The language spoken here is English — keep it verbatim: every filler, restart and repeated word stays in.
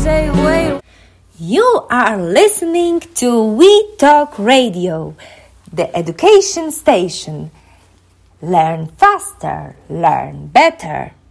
say wait. You are listening to We Talk Radio, the education station. Learn faster, learn better.